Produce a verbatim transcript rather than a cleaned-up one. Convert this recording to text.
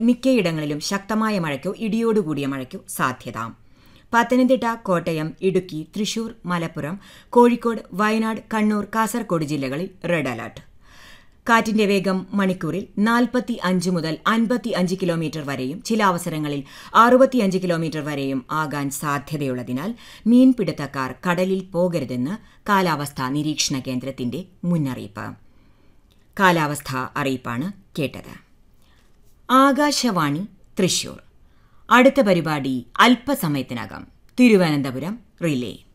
മിക്കയിടങ്ങളിലും ശക്തമായ മഴയ്ക്കോ ഇടിയോടുകൂടിയ മഴയ്ക്കോ സാധ്യത. പത്തനംതിട്ട, കോട്ടയം, ഇടുക്കി, തൃശൂർ, മലപ്പുറം, കോഴിക്കോട്, വയനാട്, കണ്ണൂർ, കാസർഗോഡ് ജില്ലകളിൽ റെഡ് അലർട്ട്. കാറ്റിന്റെ വേഗം മണിക്കൂറിൽ നാൽപ്പത്തി അഞ്ച് മുതൽ അൻപത്തി അഞ്ച് കിലോമീറ്റർ വരെയും ചില അവസരങ്ങളിൽ അറുപത്തിയഞ്ച് കിലോമീറ്റർ വരെയും ആകാൻ സാധ്യതയുള്ളതിനാൽ മീൻപിടുത്തക്കാർ കടലിൽ പോകരുതെന്ന് കാലാവസ്ഥാ നിരീക്ഷണ കേന്ദ്രത്തിന്റെ മുന്നറിയിപ്പ്. കാലാവസ്ഥാ അറിയിപ്പാണ് കേട്ടത്. ആകാശവാണി തൃശൂർ. അടുത്ത പരിപാടി അല്പസമയത്തിനകം. തിരുവനന്തപുരം റിലേ.